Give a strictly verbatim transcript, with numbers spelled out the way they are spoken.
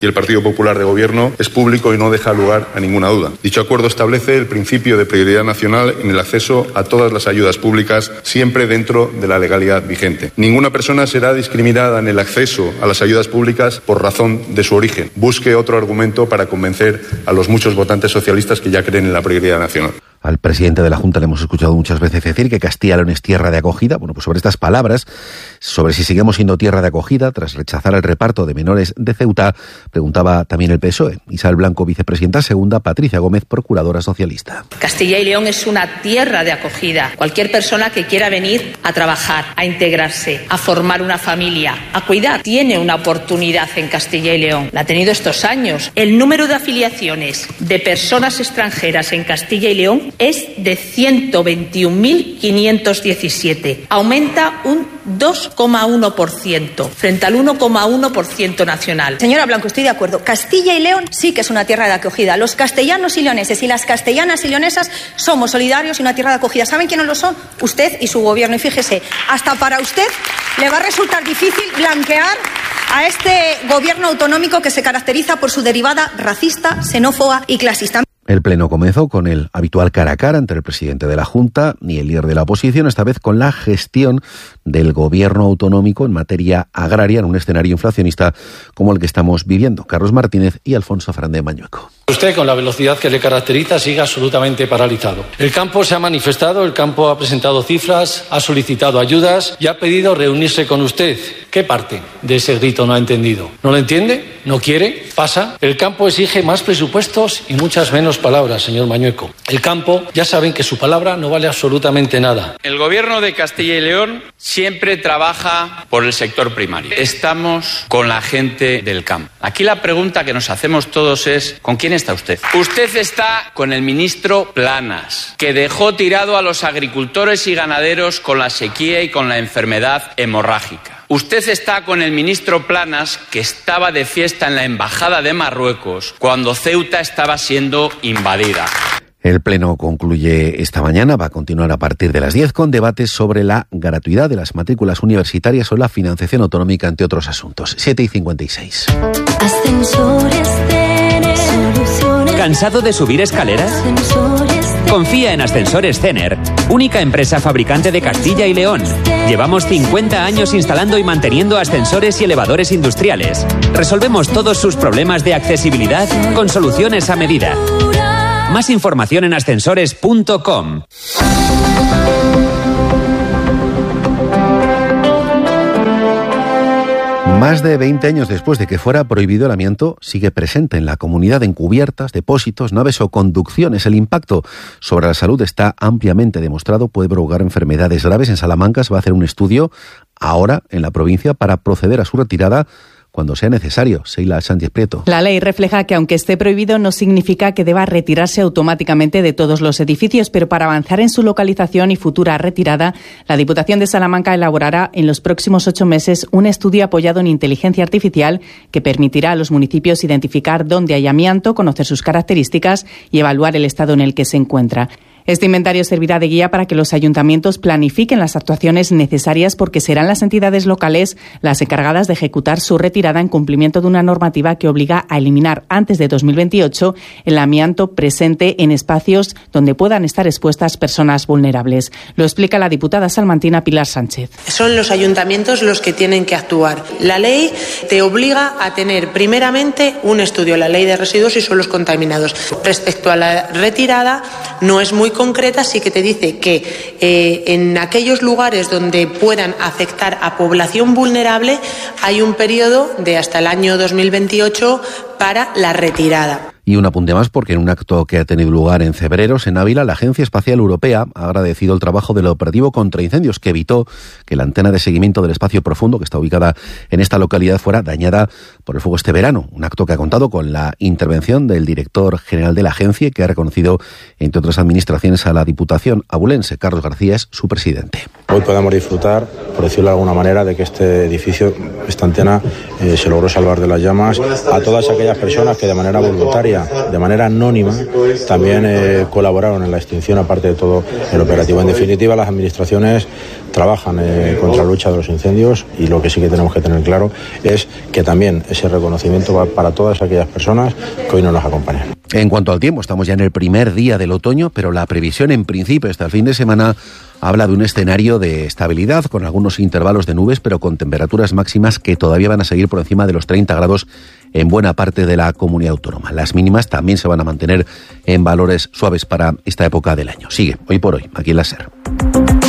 Y el Partido Popular de Gobierno es público y no deja lugar a ninguna duda. Dicho acuerdo establece el principio de prioridad nacional en el acceso a todas las ayudas públicas, siempre dentro de la legalidad vigente. Ninguna persona será discriminada en el acceso a las ayudas públicas por razón de su origen. Busque otro argumento para convencer a los muchos votantes socialistas que ya creen en la prioridad nacional. Al presidente de la Junta le hemos escuchado muchas veces decir que Castilla y León es tierra de acogida. Bueno, pues sobre estas palabras, sobre si seguimos siendo tierra de acogida tras rechazar el reparto de menores de Ceuta, preguntaba también el P S O E. Isabel Blanco, vicepresidenta segunda, Patricia Gómez, procuradora socialista. Castilla y León es una tierra de acogida. Cualquier persona que quiera venir a trabajar, a integrarse, a formar una familia, a cuidar, tiene una oportunidad en Castilla y León. La ha tenido estos años. El número de afiliaciones de personas extranjeras en Castilla y León es de ciento veintiún mil quinientos diecisiete. Aumenta un dos coma uno por ciento frente al uno coma uno por ciento nacional. Señora Blanco, estoy de acuerdo. Castilla y León sí que es una tierra de acogida. Los castellanos y leoneses y las castellanas y leonesas somos solidarios y una tierra de acogida. ¿Saben quiénes lo son? Usted y su gobierno. Y fíjese, hasta para usted le va a resultar difícil blanquear a este gobierno autonómico que se caracteriza por su derivada racista, xenófoba y clasista. El pleno comenzó con el habitual cara a cara entre el presidente de la Junta y el líder de la oposición, esta vez con la gestión del gobierno autonómico en materia agraria en un escenario inflacionista como el que estamos viviendo. Carlos Martínez y Alfonso Fernández Mañueco. Usted, con la velocidad que le caracteriza, sigue absolutamente paralizado. El campo se ha manifestado, el campo ha presentado cifras, ha solicitado ayudas y ha pedido reunirse con usted. ¿Qué parte de ese grito no ha entendido? ¿No lo entiende? ¿No quiere? ¿Pasa? El campo exige más presupuestos y muchas menos palabras, señor Mañueco. El campo, ya saben que su palabra no vale absolutamente nada. El gobierno de Castilla y León siempre trabaja por el sector primario. Estamos con la gente del campo. Aquí la pregunta que nos hacemos todos es, ¿con quién está usted? Usted está con el ministro Planas, que dejó tirado a los agricultores y ganaderos con la sequía y con la enfermedad hemorrágica. Usted está con el ministro Planas, que estaba de fiesta en la embajada de Marruecos cuando Ceuta estaba siendo invadida. El pleno concluye esta mañana, va a continuar a partir de las diez con debates sobre la gratuidad de las matrículas universitarias o la financiación autonómica, entre otros asuntos. siete y cincuenta y seis. Ascensores Cener. ¿Cansado de subir escaleras? Confía en Ascensores Cener, única empresa fabricante de Castilla y León. Llevamos cincuenta años instalando y manteniendo ascensores y elevadores industriales. Resolvemos todos sus problemas de accesibilidad con soluciones a medida. Más información en ascensores punto com. Más de veinte años después de que fuera prohibido el amianto, sigue presente en la comunidad en cubiertas, depósitos, naves o conducciones. El impacto sobre la salud está ampliamente demostrado, puede provocar enfermedades graves. En Salamanca se va a hacer un estudio ahora en la provincia para proceder a su retirada cuando sea necesario. Seila Sánchez Prieto. La ley refleja que aunque esté prohibido no significa que deba retirarse automáticamente de todos los edificios, pero para avanzar en su localización y futura retirada, la Diputación de Salamanca elaborará en los próximos ocho meses un estudio apoyado en inteligencia artificial que permitirá a los municipios identificar dónde hay amianto, conocer sus características y evaluar el estado en el que se encuentra. Este inventario servirá de guía para que los ayuntamientos planifiquen las actuaciones necesarias, porque serán las entidades locales las encargadas de ejecutar su retirada en cumplimiento de una normativa que obliga a eliminar antes de dos mil veintiocho el amianto presente en espacios donde puedan estar expuestas personas vulnerables. Lo explica la diputada salmantina Pilar Sánchez. Son los ayuntamientos los que tienen que actuar. La ley te obliga a tener primeramente un estudio, la ley de residuos y suelos contaminados. Respecto a la retirada, no es muy concreta, sí que te dice que eh, en aquellos lugares donde puedan afectar a población vulnerable hay un periodo de hasta el año dos mil veintiocho para la retirada. Y un apunte más, porque en un acto que ha tenido lugar en Cebreros, en Ávila, la Agencia Espacial Europea ha agradecido el trabajo del operativo contra incendios que evitó que la antena de seguimiento del espacio profundo, que está ubicada en esta localidad, fuera dañada por el fuego este verano. Un acto que ha contado con la intervención del director general de la agencia, que ha reconocido, entre otras administraciones, a la Diputación abulense. Carlos García es su presidente. Hoy podemos disfrutar, por decirlo de alguna manera, de que este edificio, esta antena, eh, se logró salvar de las llamas a todas aquellas personas que de manera voluntaria, de manera anónima, también eh, colaboraron en la extinción, aparte de todo el operativo. En definitiva, las administraciones trabajan eh, contra la lucha de los incendios, y lo que sí que tenemos que tener claro es que también ese reconocimiento va para todas aquellas personas que hoy no nos acompañan. En cuanto al tiempo, estamos ya en el primer día del otoño, pero la previsión en principio hasta el fin de semana habla de un escenario de estabilidad con algunos intervalos de nubes, pero con temperaturas máximas que todavía van a seguir por encima de los treinta grados en buena parte de la comunidad autónoma. Las mínimas también se van a mantener en valores suaves para esta época del año. Sigue, hoy por hoy, aquí en la SER.